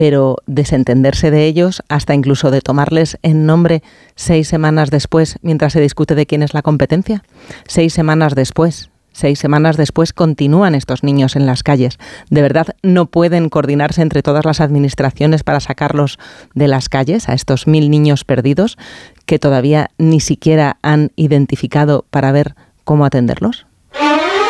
pero desentenderse de ellos, hasta incluso de tomarles en nombre 6 semanas después, mientras se discute de quién es la competencia. 6 semanas después continúan estos niños en las calles. ¿De verdad no pueden coordinarse entre todas las administraciones para sacarlos de las calles, a estos 1000 niños perdidos que todavía ni siquiera han identificado para ver cómo atenderlos?